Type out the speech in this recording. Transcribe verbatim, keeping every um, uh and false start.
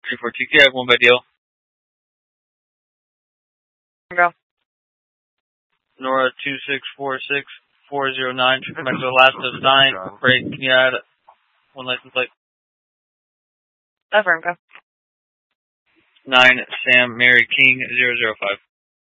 three four two K, one by deal. Go. Nora two six four six four zero nine. Come back to the last of nine. Break. Can you add one license plate? Affirm. Go. Nine Sam Mary King zero zero five.